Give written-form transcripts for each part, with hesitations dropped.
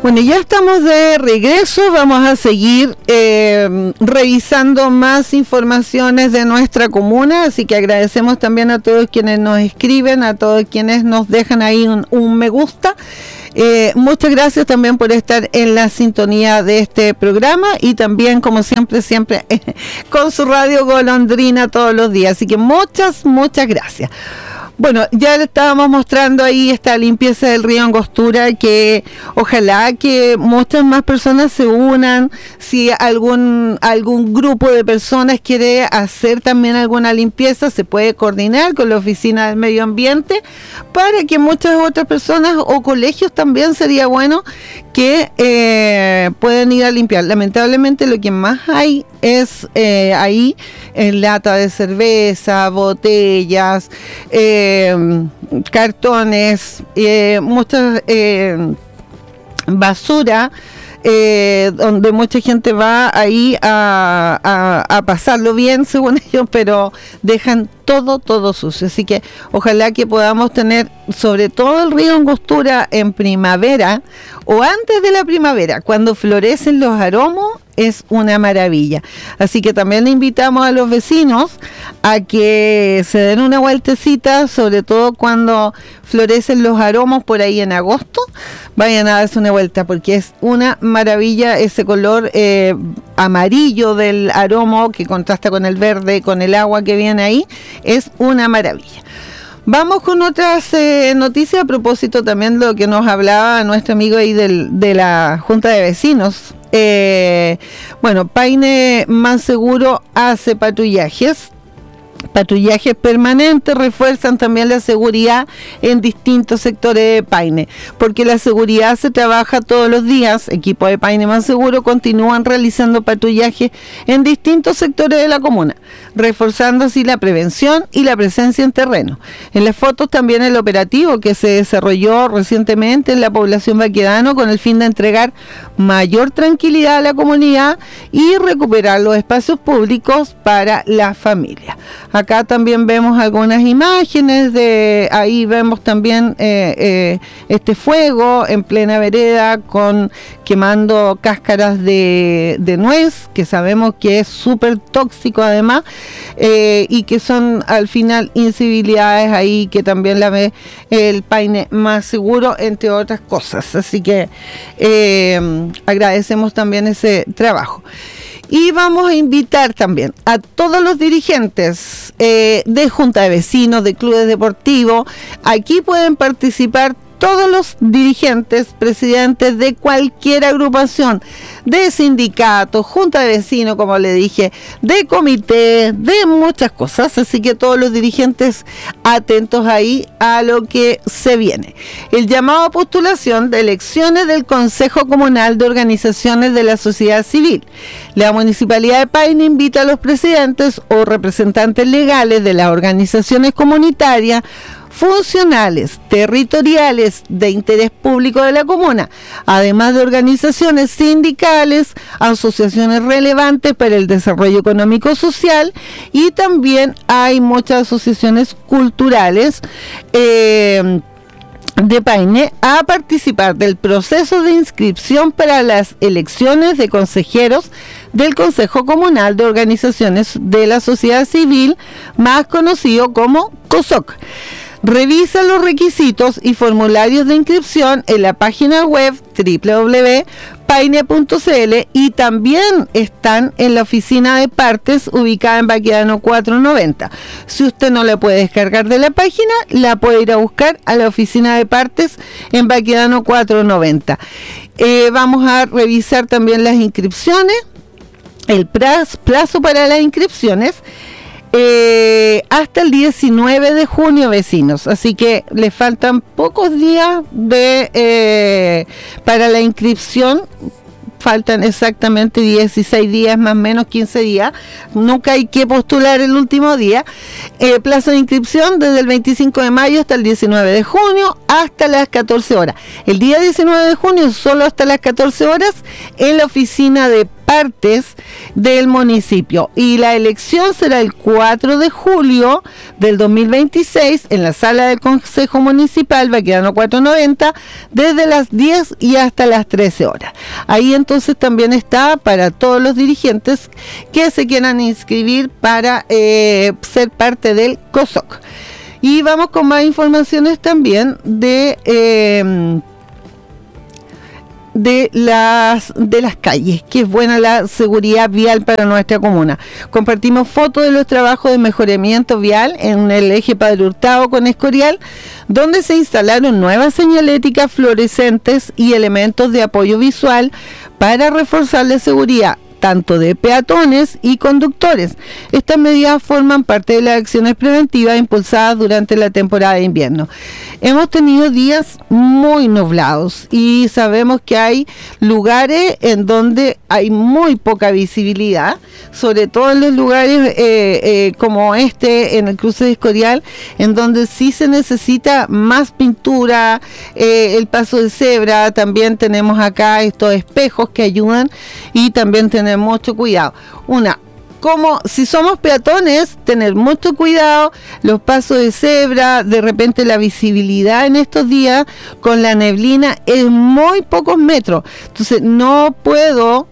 Bueno, ya estamos de regreso, vamos a seguir revisando más informaciones de nuestra comuna, así que agradecemos también a todos quienes nos escriben, a todos quienes nos dejan ahí un me gusta. Muchas gracias también por estar en la sintonía de este programa y también, como siempre, con su radio Golondrina todos los días, así que muchas gracias. Bueno, ya le estábamos mostrando ahí esta limpieza del río Angostura, que ojalá que muchas más personas se unan. Si algún grupo de personas quiere hacer también alguna limpieza, se puede coordinar con la Oficina del Medio Ambiente para que muchas otras personas o colegios también sería bueno que puedan ir a limpiar. Lamentablemente lo que más hay es ahí en lata de cerveza, botellas, cartones, mucha basura, donde mucha gente va ahí a pasarlo bien según ellos, pero dejan todo sucio. Así que ojalá que podamos tener, sobre todo el río Angostura en primavera o antes de la primavera, cuando florecen los aromos, es una maravilla. Así que también le invitamos a los vecinos a que se den una vueltecita, sobre todo cuando florecen los aromos por ahí en agosto, vayan a darse una vuelta porque es una maravilla ese color amarillo del aromo que contrasta con el verde, con el agua que viene ahí, es una maravilla. Vamos con otras noticias a propósito también de lo que nos hablaba nuestro amigo ahí de la Junta de Vecinos. Bueno, Paine Más Seguro hace patrullajes permanentes, refuerzan también la seguridad en distintos sectores de Paine, porque la seguridad se trabaja todos los días. Equipos de Paine Más Seguro continúan realizando patrullajes en distintos sectores de la comuna, reforzando así la prevención y la presencia en terreno. En las fotos también el operativo que se desarrolló recientemente en la población Baquedano con el fin de entregar mayor tranquilidad a la comunidad y recuperar los espacios públicos para la familia. Acá también vemos algunas imágenes ahí vemos también este fuego en plena vereda quemando cáscaras de nuez, que sabemos que es súper tóxico además, y que son al final incivilidades ahí que también la ve el Paine Más Seguro, entre otras cosas. Así que agradecemos también ese trabajo. Y vamos a invitar también a todos los dirigentes de Junta de Vecinos, de clubes deportivos. Aquí pueden participar todos los dirigentes, presidentes de cualquier agrupación, de sindicatos, junta de vecinos, como le dije, de comité, de muchas cosas. Así que todos los dirigentes atentos ahí a lo que se viene. El llamado a postulación de elecciones del Consejo Comunal de Organizaciones de la Sociedad Civil. La Municipalidad de Paine invita a los presidentes o representantes legales de las organizaciones comunitarias, funcionales, territoriales, de interés público de la comuna, además de organizaciones sindicales, asociaciones relevantes para el desarrollo económico social, y también hay muchas asociaciones culturales de Paine a participar del proceso de inscripción para las elecciones de consejeros del Consejo Comunal de Organizaciones de la Sociedad Civil, más conocido como COSOC. Revisa los requisitos y formularios de inscripción en la página web www.paine.cl, y también están en la oficina de partes ubicada en Baquedano 490. Si usted no la puede descargar de la página, la puede ir a buscar a la oficina de partes en Baquedano 490. Vamos a revisar también las inscripciones, el plazo para las inscripciones. Hasta el 19 de junio, vecinos, así que les faltan pocos días para la inscripción. Faltan exactamente 16 días, más o menos 15 días. Nunca hay que postular el último día. Plazo de inscripción desde el 25 de mayo hasta el 19 de junio, hasta las 14 horas. El día 19 de junio solo hasta las 14 horas en la oficina de partes del municipio, y la elección será el 4 de julio del 2026 en la sala del Consejo Municipal Baquedano 490 desde las 10 y hasta las 13 horas. Ahí entonces también está para todos los dirigentes que se quieran inscribir para ser parte del COSOC. Y vamos con más informaciones también de las calles, que es buena la seguridad vial para nuestra comuna. Compartimos fotos de los trabajos de mejoramiento vial en el eje Padre Hurtado con Escorial, donde se instalaron nuevas señaléticas fluorescentes y elementos de apoyo visual para reforzar la seguridad tanto de peatones y conductores. Estas medidas forman parte de las acciones preventivas impulsadas durante la temporada de invierno. Hemos tenido días muy nublados y sabemos que hay lugares en donde hay muy poca visibilidad, sobre todo en los lugares como en el cruce de Escorial, en donde sí se necesita más pintura, el paso de cebra. También tenemos acá estos espejos que ayudan, y también tener mucho cuidado. Como si somos peatones, tener mucho cuidado, los pasos de cebra, de repente la visibilidad en estos días con la neblina es muy pocos metros, entonces no puedo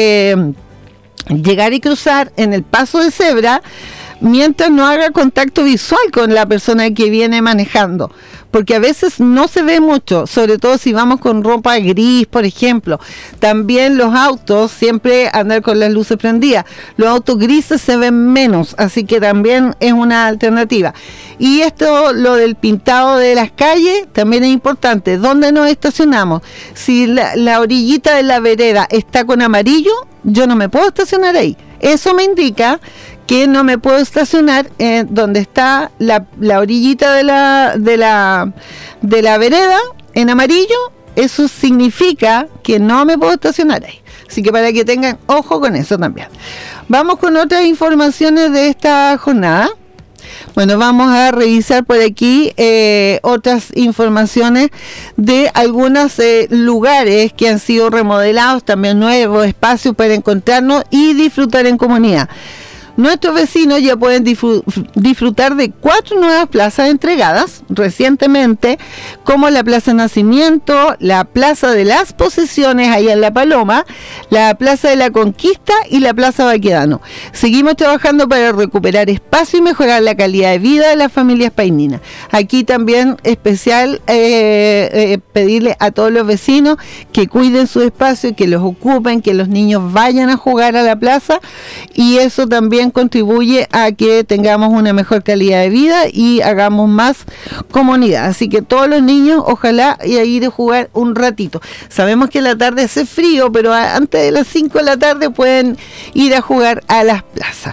llegar y cruzar en el paso de cebra mientras no haga contacto visual con la persona que viene manejando, porque a veces no se ve mucho, sobre todo si vamos con ropa gris, por ejemplo. También los autos, siempre andar con las luces prendidas. Los autos grises se ven menos, así que también es una alternativa. Y lo del pintado de las calles también es importante. ¿Dónde nos estacionamos? Si la orillita de la vereda está con amarillo, yo no me puedo estacionar ahí. Eso me indica que no me puedo estacionar donde está la orillita de la vereda en amarillo. Eso significa que no me puedo estacionar ahí. Así que para que tengan ojo con eso también. Vamos con otras informaciones de esta jornada. Bueno, vamos a revisar por aquí otras informaciones de algunos lugares que han sido remodelados, también nuevos espacios para encontrarnos y disfrutar en comunidad. Nuestros vecinos ya pueden disfrutar de 4 nuevas plazas entregadas recientemente, como la Plaza Nacimiento, la Plaza de las Posesiones allá en La Paloma, la Plaza de la Conquista y la Plaza Baquedano. Seguimos trabajando para recuperar espacio y mejorar la calidad de vida de las familias paininas. Aquí también especial pedirle a todos los vecinos que cuiden su espacio, que los ocupen, que los niños vayan a jugar a la plaza, y eso también contribuye a que tengamos una mejor calidad de vida y hagamos más comunidad. Así que todos los niños, ojalá ir a jugar un ratito. Sabemos que en la tarde hace frío, pero antes de las 5 de la tarde pueden ir a jugar a las plazas.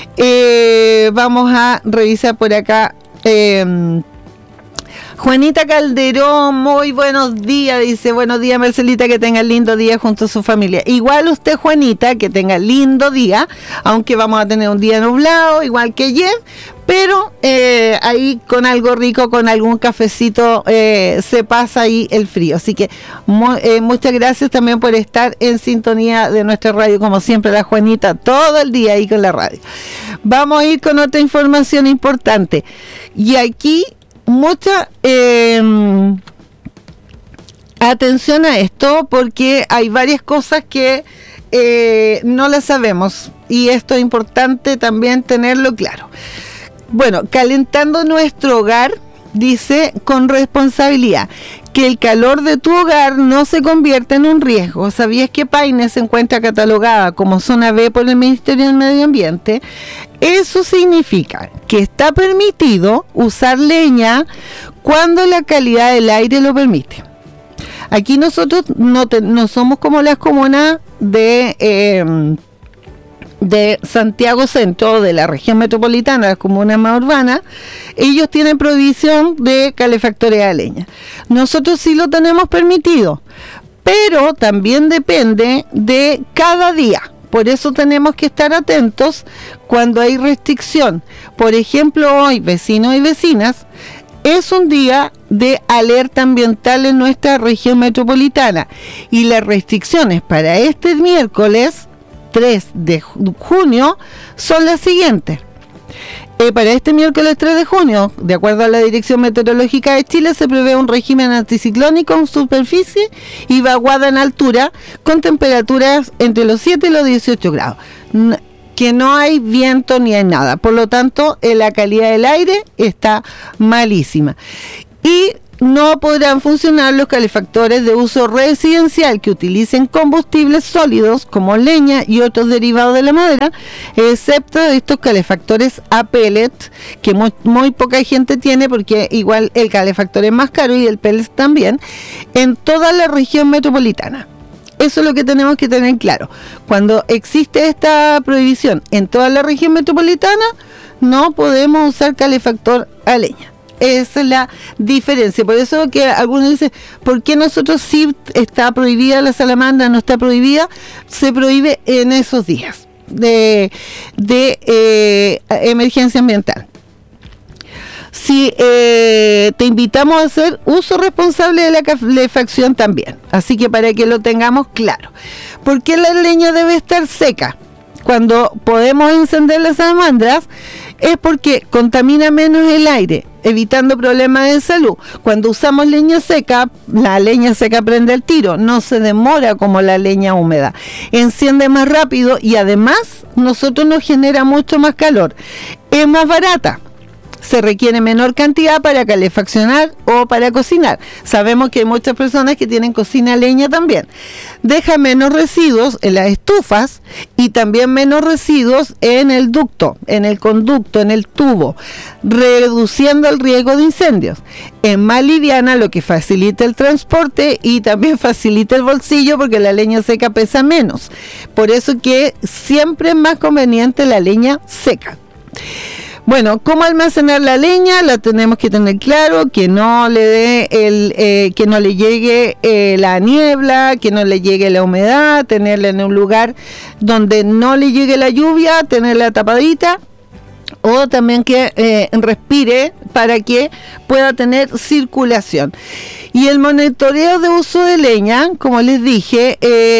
Vamos a revisar por acá. Juanita Calderón, muy buenos días, dice: buenos días Marcelita, que tenga lindo día junto a su familia. Igual usted, Juanita, que tenga lindo día, aunque vamos a tener un día nublado, igual que ayer, pero ahí con algo rico, con algún cafecito, se pasa ahí el frío. Así que muchas gracias también por estar en sintonía de nuestra radio, como siempre, la Juanita, todo el día ahí con la radio. Vamos a ir con otra información importante, y aquí mucha atención a esto, porque hay varias cosas que no las sabemos, y esto es importante también tenerlo claro. Bueno, calentando nuestro hogar, dice, con responsabilidad, que el calor de tu hogar no se convierta en un riesgo. ¿Sabías que Paine se encuentra catalogada como zona B por el Ministerio del Medio Ambiente? Eso significa que está permitido usar leña cuando la calidad del aire lo permite. Aquí nosotros no somos como las comunas de Santiago Centro, de la región metropolitana, las comunas más urbanas. Ellos tienen prohibición de calefactores a leña. Nosotros sí lo tenemos permitido, pero también depende de cada día. Por eso tenemos que estar atentos cuando hay restricción. Por ejemplo, hoy, vecinos y vecinas, es un día de alerta ambiental en nuestra región metropolitana, y las restricciones para este miércoles 3 de junio son las siguientes. Para este miércoles 3 de junio, de acuerdo a la Dirección Meteorológica de Chile, se prevé un régimen anticiclónico en superficie y vaguada en altura, con temperaturas entre los 7 y los 18 grados. Que no hay viento ni hay nada. Por lo tanto, la calidad del aire está malísima. Y no podrán funcionar los calefactores de uso residencial que utilicen combustibles sólidos como leña y otros derivados de la madera, excepto estos calefactores a pellets, que muy poca gente tiene, porque igual el calefactor es más caro y el pellet también, en toda la región metropolitana. Eso es lo que tenemos que tener claro. Cuando existe esta prohibición en toda la región metropolitana, no podemos usar calefactor a leña. Esa es la diferencia. Por eso que algunos dicen, ¿por qué nosotros sí está prohibida la salamandra, no está prohibida? Se prohíbe en esos días de emergencia ambiental. Sí, te invitamos a hacer uso responsable de la calefacción también. Así que para que lo tengamos claro. ¿Por qué la leña debe estar seca? Cuando podemos encender las salamandras es porque contamina menos el aire, evitando problemas de salud. Cuando usamos leña seca, la leña seca prende el tiro, no se demora como la leña húmeda, enciende más rápido y además nosotros nos genera mucho más calor. Es más barata. Se requiere menor cantidad para calefaccionar o para cocinar. Sabemos que hay muchas personas que tienen cocina a leña también. Deja menos residuos en las estufas y también menos residuos en el ducto, en el conducto, en el tubo, reduciendo el riesgo de incendios. Es más liviana, lo que facilita el transporte y también facilita el bolsillo porque la leña seca pesa menos. Por eso que siempre es más conveniente la leña seca. Bueno, ¿cómo almacenar la leña? La tenemos que tener claro, que no le dé que no le llegue la niebla, que no le llegue la humedad, tenerla en un lugar donde no le llegue la lluvia, tenerla tapadita, o también que respire para que pueda tener circulación. Y el monitoreo de uso de leña, como les dije,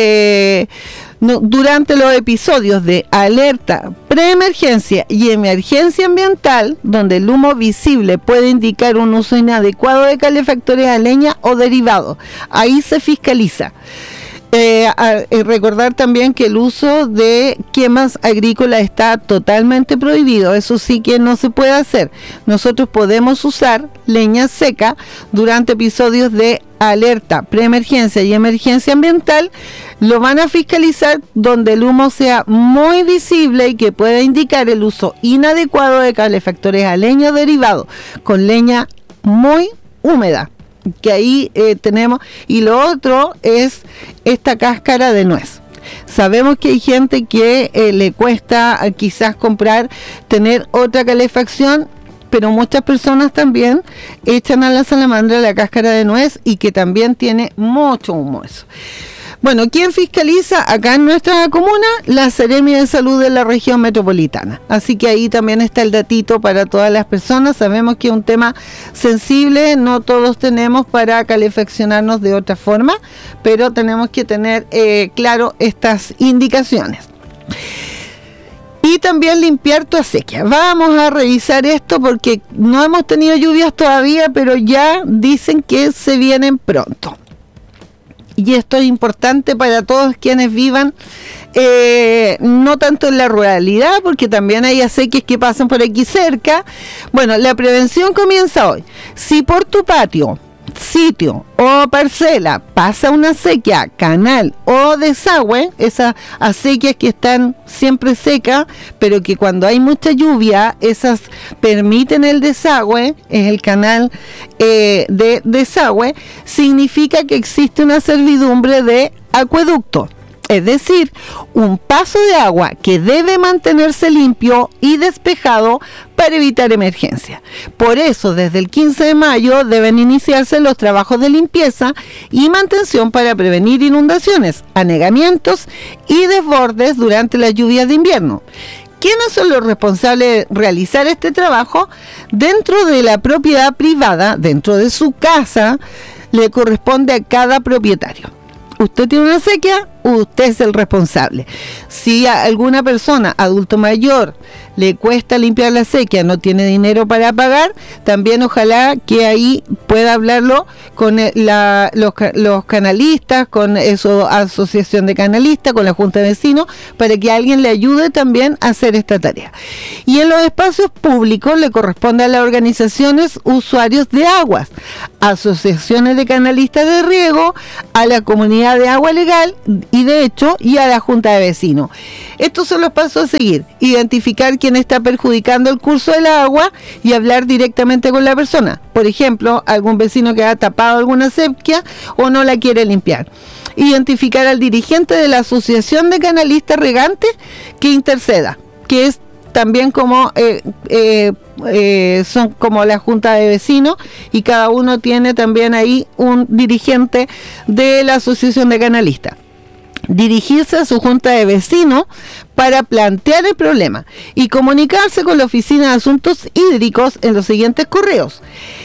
durante los episodios de alerta, preemergencia y emergencia ambiental, donde el humo visible puede indicar un uso inadecuado de calefactores a leña o derivados, ahí se fiscaliza. Recordar también que el uso de quemas agrícolas está totalmente prohibido, eso sí que no se puede hacer. Nosotros podemos usar leña seca durante episodios de alerta, preemergencia y emergencia ambiental. Lo van a fiscalizar donde el humo sea muy visible y que pueda indicar el uso inadecuado de calefactores a leña o derivado, con leña muy húmeda, que ahí tenemos. Y lo otro es esta cáscara de nuez. Sabemos que hay gente que le cuesta quizás tener otra calefacción, pero muchas personas también echan a la salamandra la cáscara de nuez y que también tiene mucho humo eso. Bueno, ¿quién fiscaliza acá en nuestra comuna? La Seremia de Salud de la región metropolitana. Así que ahí también está el datito para todas las personas. Sabemos que es un tema sensible, no todos tenemos para calefaccionarnos de otra forma, pero tenemos que tener claro estas indicaciones. Y también limpiar tu acequia. Vamos a revisar esto porque no hemos tenido lluvias todavía, pero ya dicen que se vienen pronto. Y esto es importante para todos quienes vivan, no tanto en la ruralidad, porque también hay acequias que pasan por aquí cerca. Bueno, la prevención comienza hoy. Si por tu patio, sitio o parcela pasa una acequia, canal o desagüe, esas acequias que están siempre secas, pero que cuando hay mucha lluvia, esas permiten el desagüe, es el canal de desagüe, significa que existe una servidumbre de acueducto. Es decir, un paso de agua que debe mantenerse limpio y despejado para evitar emergencias. Por eso, desde el 15 de mayo deben iniciarse los trabajos de limpieza y mantención para prevenir inundaciones, anegamientos y desbordes durante las lluvias de invierno. ¿Quiénes son los responsables de realizar este trabajo? Dentro de la propiedad privada, dentro de su casa, le corresponde a cada propietario. Usted tiene una acequia, usted es el responsable. Si a alguna persona, adulto mayor, le cuesta limpiar la acequia, no tiene dinero para pagar, también ojalá que ahí pueda hablarlo con los canalistas, con su asociación de canalistas, con la junta de vecinos, para que alguien le ayude también a hacer esta tarea. Y en los espacios públicos le corresponde a las organizaciones usuarios de aguas, asociaciones de canalistas de riego, a la comunidad de agua legal y de hecho y a la junta de vecinos. Estos son los pasos a seguir: identificar quién está perjudicando el curso del agua y hablar directamente con la persona. Por ejemplo, algún vecino que ha tapado alguna acequia o no la quiere limpiar. Identificar al dirigente de la asociación de canalistas regantes que interceda, que es también como son como la junta de vecinos, y cada uno tiene también ahí un dirigente de la asociación de canalistas. Dirigirse a su junta de vecinos para plantear el problema y comunicarse con la oficina de asuntos hídricos en los siguientes correos: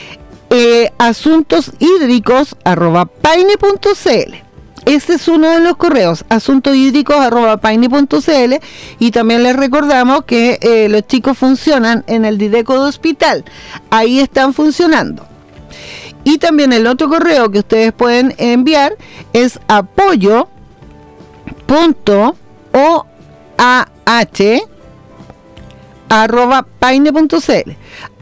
asuntoshídricos@paine.cl. Ese es uno de los correos, asuntoshídricos@paine.cl. Y también les recordamos que los chicos funcionan en el Dideco de Hospital, ahí están funcionando. Y también el otro correo que ustedes pueden enviar es apoyo.oah@paine.cl.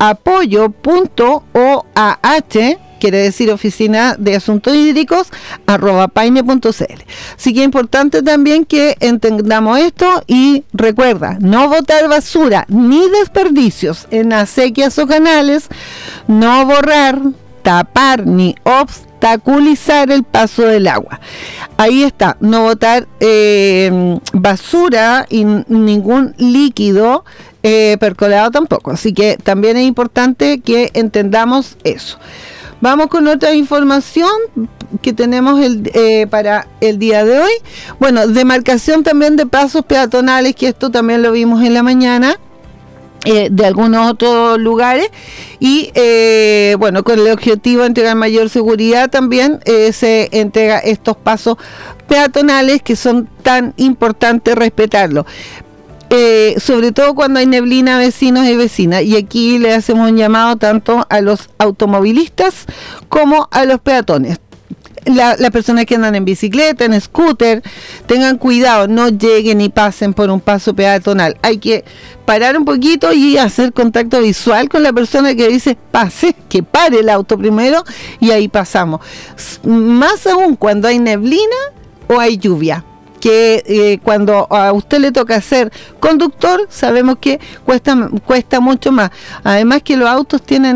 apoyo.oah, quiere decir Oficina de Asuntos Hídricos, @paine.cl. Así que es importante también que entendamos esto, y recuerda, no botar basura ni desperdicios en acequias o canales, no borrar, tapar ni obstaculizar el paso del agua. Ahí está, no botar basura y ningún líquido percolado tampoco. Así que también es importante que entendamos eso. Vamos con otra información que tenemos para el día de hoy. Bueno, demarcación también de pasos peatonales, que esto también lo vimos en la mañana, de algunos otros lugares, y bueno, con el objetivo de entregar mayor seguridad también se entrega estos pasos peatonales que son tan importantes respetarlos. Sobre todo cuando hay neblina, vecinos y vecinas, y aquí le hacemos un llamado tanto a los automovilistas como a los peatones. Las personas que andan en bicicleta, en scooter, tengan cuidado, no lleguen y pasen por un paso peatonal. Hay que parar un poquito y hacer contacto visual con la persona que dice pase, que pare el auto primero, y ahí pasamos. Más aún cuando hay neblina o hay lluvia, que cuando a usted le toca ser conductor, sabemos que cuesta mucho más. Además que los autos tienen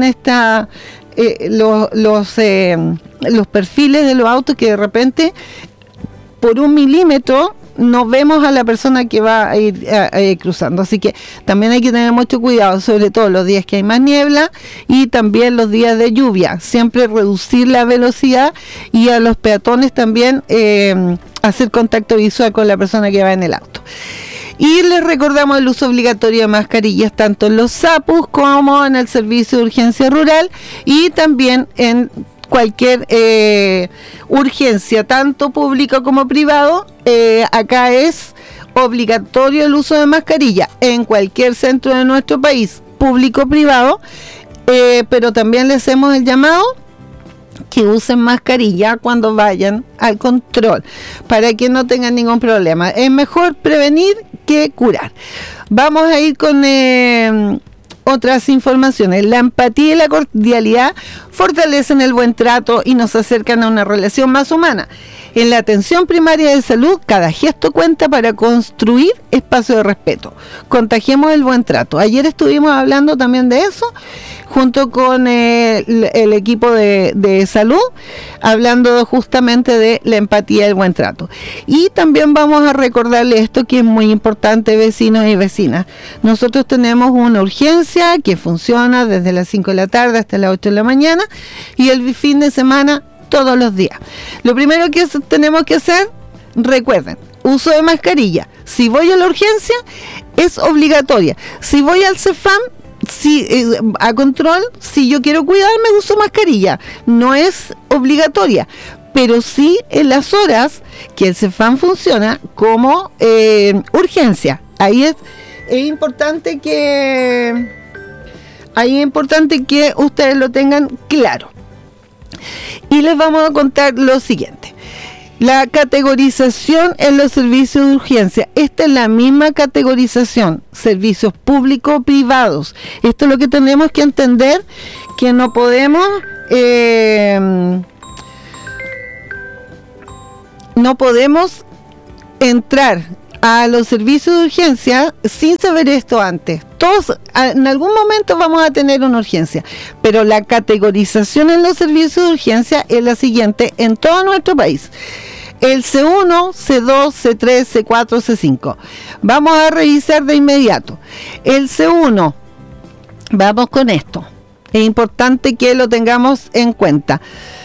los perfiles de los autos que de repente por 1 milímetro no vemos a la persona que va a ir cruzando. Así que también hay que tener mucho cuidado, sobre todo los días que hay más niebla y también los días de lluvia. Siempre reducir la velocidad, y a los peatones también hacer contacto visual con la persona que va en el auto. Y les recordamos el uso obligatorio de mascarillas tanto en los SAPUS como en el Servicio de Urgencia Rural, y también en cualquier urgencia, tanto pública como privado. Acá es obligatorio el uso de mascarilla en cualquier centro de nuestro país, público o privado, pero también les hacemos el llamado que usen mascarilla cuando vayan al control, para que no tengan ningún problema. Es mejor prevenir que curar. Vamos a ir con otras informaciones. La empatía y la cordialidad fortalecen el buen trato y nos acercan a una relación más humana. En la atención primaria de salud, cada gesto cuenta para construir espacios de respeto. Contagiemos el buen trato. Ayer estuvimos hablando también de eso, junto con el equipo de salud, hablando justamente de la empatía y el buen trato. Y también vamos a recordarle esto que es muy importante, vecinos y vecinas. Nosotros tenemos una urgencia que funciona desde las 5 de la tarde hasta las 8 de la mañana, y el fin de semana todos los días. Lo primero que tenemos que hacer, recuerden, uso de mascarilla. Si voy a la urgencia, es obligatoria. Si voy al CEFAM, a control, si yo quiero cuidarme, uso mascarilla. No es obligatoria, pero sí en las horas que el CEFAM funciona como urgencia. Ahí es importante que ustedes lo tengan claro. Y les vamos a contar lo siguiente. La categorización en los servicios de urgencia. Esta es la misma categorización. Servicios público-privados. Esto es lo que tenemos que entender, que no podemos entrar a los servicios de urgencia sin saber esto antes. Todos en algún momento vamos a tener una urgencia, pero la categorización en los servicios de urgencia es la siguiente en todo nuestro país: el C1, C2, C3, C4, C5. Vamos a revisar de inmediato. El C1, vamos con esto. Es importante que lo tengamos en cuenta.